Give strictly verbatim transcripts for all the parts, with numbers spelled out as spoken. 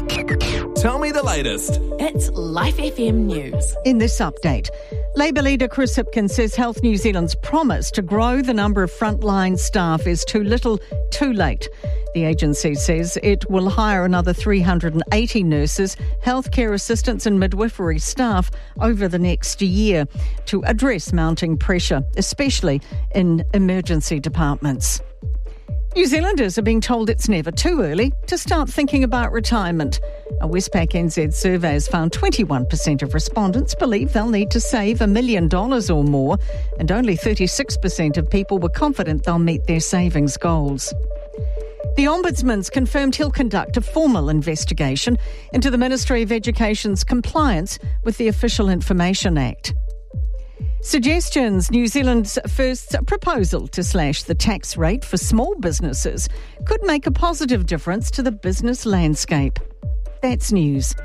Tell me the latest. It's Life F M News. In this update, Labour leader Chris Hipkins says Health New Zealand's promise to grow the number of frontline staff is too little, too late. The agency says it will hire another three hundred eighty nurses, healthcare assistants and midwifery staff over the next year to address mounting pressure, especially in emergency departments. New Zealanders are being told it's never too early to start thinking about retirement. A Westpac N Z survey has found twenty-one percent of respondents believe they'll need to save a million dollars or more, and only thirty-six percent of people were confident they'll meet their savings goals. The Ombudsman's confirmed he'll conduct a formal investigation into the Ministry of Education's compliance with the Official Information Act. Suggestions: New Zealand's first proposal to slash the tax rate for small businesses could make a positive difference to the business landscape. That's news.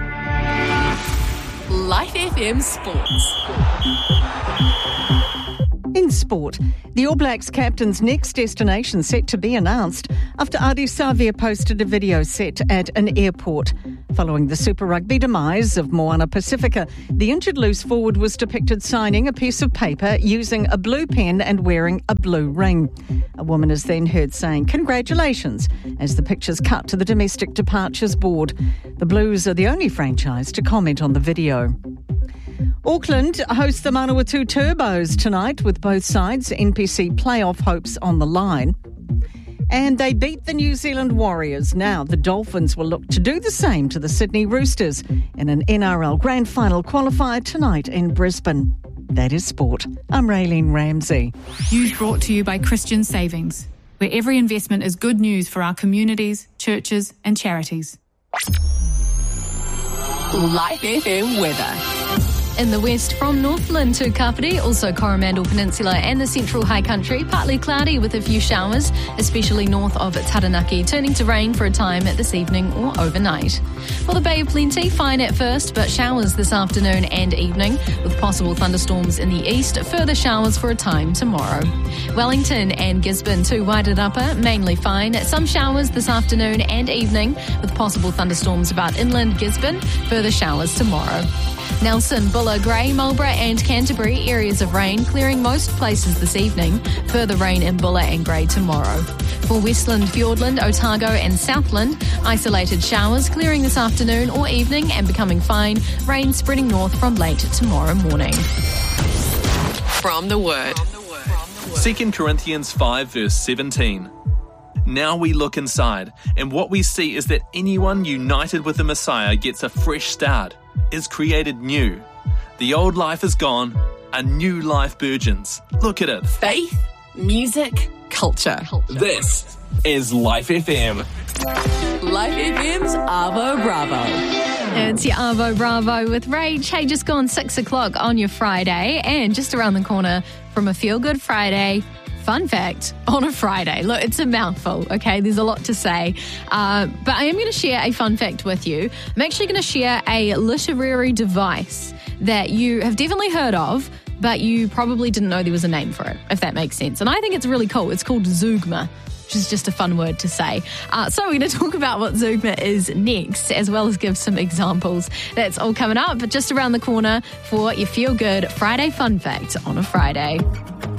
Life F M Sports. In sport, the All Blacks captain's next destination set to be announced after Ardie Savea posted a video set at an airport. Following the Super Rugby demise of Moana Pacifica, the injured loose forward was depicted signing a piece of paper using a blue pen and wearing a blue ring. A woman is then heard saying "Congratulations" as the pictures cut to the Domestic Departures Board. The Blues are the only franchise to comment on the video. Auckland hosts the Manawatu Turbos tonight with both sides' N P C playoff hopes on the line. And they beat the New Zealand Warriors. Now the Dolphins will look to do the same to the Sydney Roosters in an N R L Grand Final qualifier tonight in Brisbane. That is sport. I'm Raylene Ramsey. News brought to you by Christian Savings, where every investment is good news for our communities, churches and charities. Life F M weather. In the west, from Northland to Kapiti, also Coromandel Peninsula and the central high country, partly cloudy with a few showers, especially north of Taranaki, turning to rain for a time this evening or overnight. For the Bay of Plenty, fine at first, but showers this afternoon and evening, with possible thunderstorms in the east, further showers for a time tomorrow. Wellington and Gisborne to Waited Upper, mainly fine, some showers this afternoon and evening, with possible thunderstorms about inland Gisborne, further showers tomorrow. Nelson, Buller, Grey, Marlborough and Canterbury, areas of rain, clearing most places this evening. Further rain in Buller and Grey tomorrow. For Westland, Fiordland, Otago and Southland, isolated showers, clearing this afternoon or evening and becoming fine. Rain spreading north from late tomorrow morning. From the Word. Second Corinthians five verse seventeen. Now we look inside, and what we see is that anyone united with the Messiah gets a fresh start, is created new. The old life is gone, a new life burgeons. Look at it. Faith, music, culture. This is Life F M. Life F M's Arvo Bravo. It's your Arvo Bravo with Rach. Hey, just gone six o'clock on your Friday, and just around the corner from a Feel Good Friday. Fun fact on a Friday. Look, it's a mouthful, okay? There's a lot to say. Uh, but I am going to share a fun fact with you. I'm actually going to share a literary device that you have definitely heard of, but you probably didn't know there was a name for it, if that makes sense. And I think it's really cool. It's called Zeugma, which is just a fun word to say. Uh, so we're going to talk about what Zeugma is next, as well as give some examples. That's all coming up, but just around the corner for your Feel Good Friday Fun Fact on a Friday.